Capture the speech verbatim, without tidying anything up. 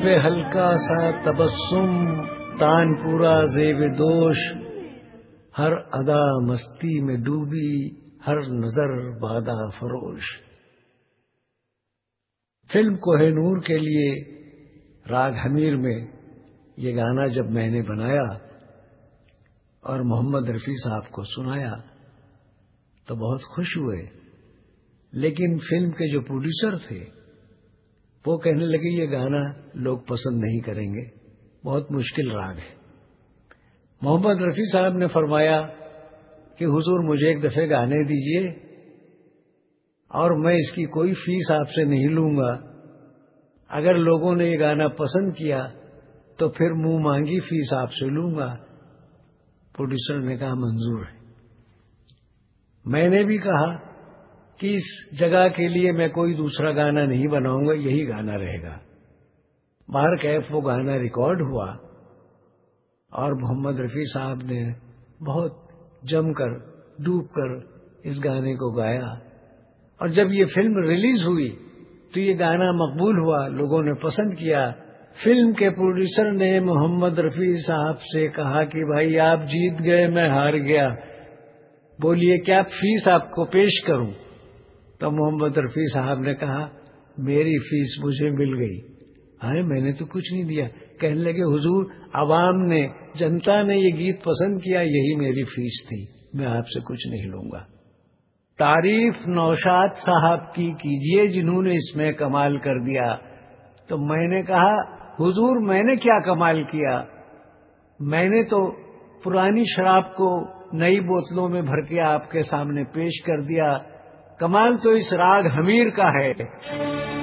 پہ ہلکا سا تبسم، تان پورا زیب دوش، ہر ادا مستی میں ڈوبی، ہر نظر بادہ فروش۔ فلم کوہ نور کے لیے راگ حمیر میں یہ گانا جب میں نے بنایا اور محمد رفیع صاحب کو سنایا تو بہت خوش ہوئے، لیکن فلم کے جو پروڈیوسر تھے وہ کہنے لگے یہ گانا لوگ پسند نہیں کریں گے، بہت مشکل راگ ہے۔ محمد رفیع صاحب نے فرمایا کہ حضور مجھے ایک دفعہ گانے دیجئے اور میں اس کی کوئی فیس آپ سے نہیں لوں گا، اگر لوگوں نے یہ گانا پسند کیا تو پھر منہ مانگی فیس آپ سے لوں گا۔ پروڈیوسر نے کہا منظور ہے۔ میں نے بھی کہا کہ اس جگہ کے لیے میں کوئی دوسرا گانا نہیں بناؤں گا، یہی گانا رہے گا۔ باہر کیف وہ گانا ریکارڈ ہوا اور محمد رفیع صاحب نے بہت جم کر ڈوب کر اس گانے کو گایا، اور جب یہ فلم ریلیز ہوئی تو یہ گانا مقبول ہوا، لوگوں نے پسند کیا۔ فلم کے پروڈیوسر نے محمد رفیع صاحب سے کہا کہ بھائی آپ جیت گئے، میں ہار گیا، بولیے کیا فیس آپ کو پیش کروں؟ تو محمد رفیع صاحب نے کہا میری فیس مجھے مل گئی۔ ارے میں نے تو کچھ نہیں دیا۔ کہنے لگے حضور عوام نے، جنتا نے یہ گیت پسند کیا، یہی میری فیس تھی، میں آپ سے کچھ نہیں لوں گا۔ تعریف نوشاد صاحب کی کیجئے جنہوں نے اس میں کمال کر دیا۔ تو میں نے کہا حضور میں نے کیا کمال کیا؟ میں نے تو پرانی شراب کو نئی بوتلوں میں بھر کے آپ کے سامنے پیش کر دیا، کمال تو اس راگ حمیر کا ہے۔